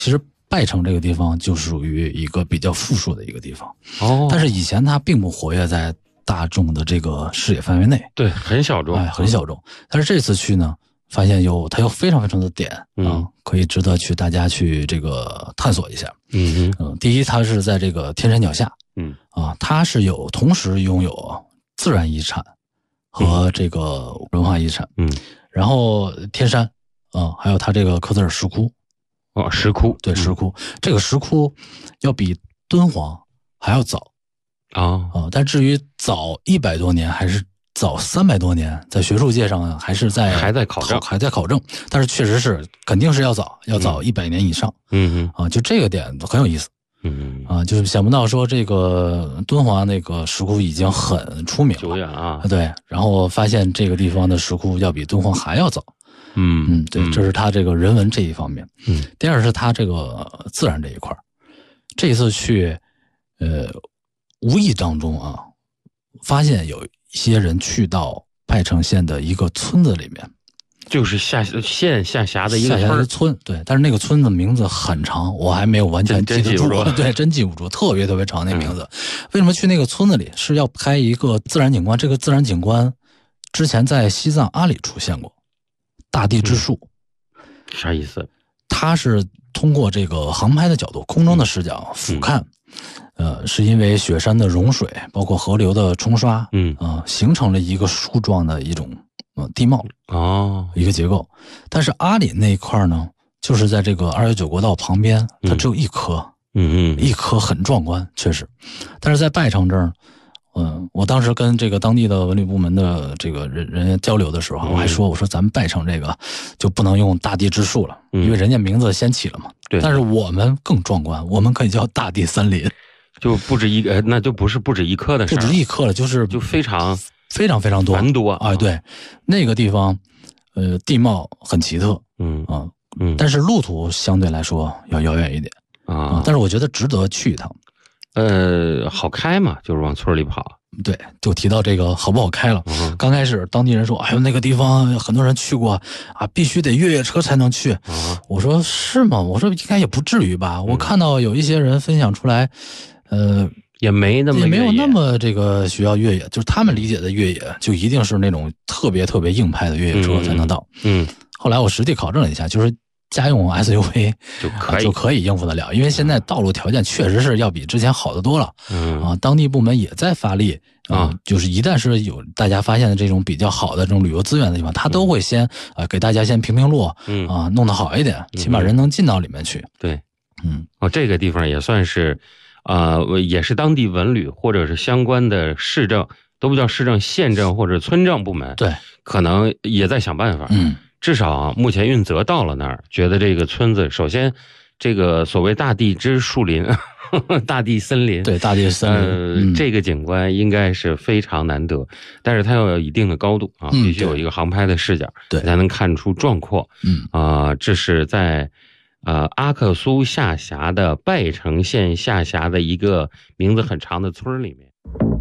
其实拜城这个地方就属于一个比较富庶的一个地方但是以前它并不活跃在大众的这个视野范围内， 对，很小众， 很小众。但是这次去呢，发现它有非常非常的点可以值得大家去这个探索一下。第一，它是在这个天山脚下，它是同时拥有自然遗产和这个文化遗产，然后天山还有它这个科泽尔石窟， 石窟， 对，石窟，这个石窟要比敦煌还要早但至于早100多年还是早300多年，在学术界上还在考证，但是确实是肯定是要早100年以上。就这个点很有意思。就是想不到说这个敦煌那个石窟已经很出名了， 久远啊， 对，然后发现这个地方的石窟要比敦煌还要早。对，这是它这个人文这一方面。第二是它这个自然这一块。这一次去，无意当中发现有一些人去到拜城县的一个村子里面， 就是县下辖的一个村，对，但是那个村子名字很长，我还没有完全记得住，对，真记不住，特别特别长那名字。为什么去那个村子里？是要拍一个自然景观，这个自然景观之前在西藏阿里出现过，大地之树。 啥意思？ 它是通过这个航拍的角度，空中的视角俯瞰。是因为雪山的融水，包括河流的冲刷，形成了一个树状的一种地貌一个结构。但是阿里那一块呢，就是在这个219国道旁边，它只有一棵，一棵很壮观，确实。但是在拜城这儿，我当时跟这个当地的文旅部门的这个人家交流的时候，我还说，我说咱们拜城这个就不能用大地之树了，因为人家名字先起了嘛。对。但是我们更壮观，我们可以叫大地森林。 就不止那就不是不止一棵的事， 不止一棵了，就非常非常非常多， 繁多对，那个地方，地貌很奇特，但是路途相对来说要遥远一点但是我觉得值得去一趟。 好开嘛，就是往村里跑。 对，就提到这个好不好开了。刚开始当地人说，哎呦，那个地方很多人去过必须得越野车才能去。我说是吗？我说应该也不至于吧。我看到有一些人分享出来。 也没有那么这个需要越野，就是他们理解的越野就一定是那种特别特别硬派的越野车才能到。后来我实地考证了一下，就是家用 SUV 就可以应付得了，因为现在道路条件确实是要比之前好得多了。当地部门也在发力就是一旦是有大家发现的这种比较好的这种旅游资源的地方，他都会先给大家先评路弄得好一点，起码人能进到里面去。 对，这个地方也算是。也是当地文旅或者是相关的市政，都不叫市政，县政或者村政部门， 对， 可能也在想办法。至少目前运泽到了那儿，觉得这个村子，首先这个所谓大地之树林，大地森林， 对，大地森林，这个景观应该是非常难得，但是它要有一定的高度必须有一个航拍的视角， 对， 才能看出壮阔。这是在。阿克苏下辖的拜城县下辖的一个名字很长的村里面。